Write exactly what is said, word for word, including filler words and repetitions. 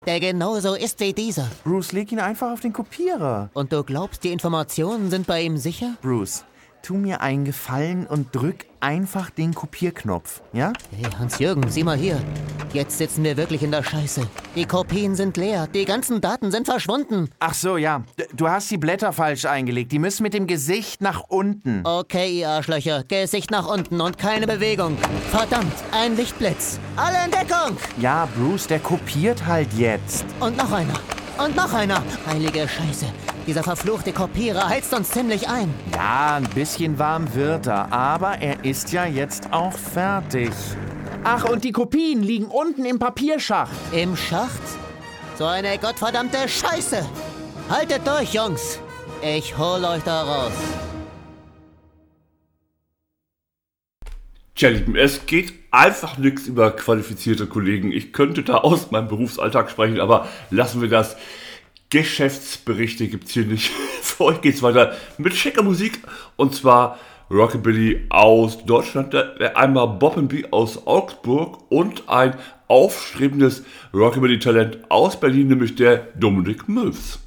der genauso ist wie dieser. Bruce, leg ihn einfach auf den Kopierer. Und du glaubst, die Informationen sind bei ihm sicher? Bruce, tu mir einen Gefallen und drück einfach den Kopierknopf, ja? Hey, Hans-Jürgen, sieh mal hier. Jetzt sitzen wir wirklich in der Scheiße. Die Kopien sind leer, die ganzen Daten sind verschwunden. Ach so, ja. Du hast die Blätter falsch eingelegt. Die müssen mit dem Gesicht nach unten. Okay, ihr Arschlöcher. Gesicht nach unten und keine Bewegung. Verdammt, ein Lichtblitz. Alle in Deckung! Ja, Bruce, der kopiert halt jetzt. Und noch einer. Und noch einer. Heilige Scheiße. Dieser verfluchte Kopierer heizt uns ziemlich ein. Ja, ein bisschen warm wird er, aber er ist ja jetzt auch fertig. Ach, und die Kopien liegen unten im Papierschacht. Im Schacht? So eine gottverdammte Scheiße. Haltet durch, Jungs. Ich hol euch da raus. Tja, Lieben, es geht einfach nichts über qualifizierte Kollegen. Ich könnte da aus meinem Berufsalltag sprechen, aber lassen wir das. Geschäftsberichte gibt's hier nicht. Für euch geht's weiter mit schicker Musik, und zwar Rockabilly aus Deutschland, der einmal Bob and B aus Augsburg und ein aufstrebendes Rockabilly-Talent aus Berlin, nämlich der Dominik Mills.